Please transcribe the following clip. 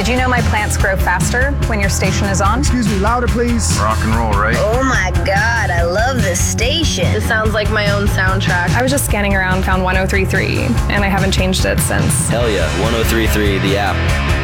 Did you know my plants grow faster when your station is on? Excuse me, louder please. Rock and roll, right? Oh my God, I love this station. This sounds like my own soundtrack. I was just scanning around, found 103.3, and I haven't changed it since. Hell yeah, 103.3, the app.